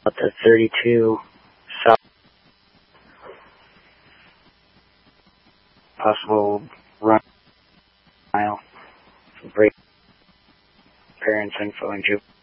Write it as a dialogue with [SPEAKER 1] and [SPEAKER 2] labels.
[SPEAKER 1] the 32 south. Possible run mile. Great parents info and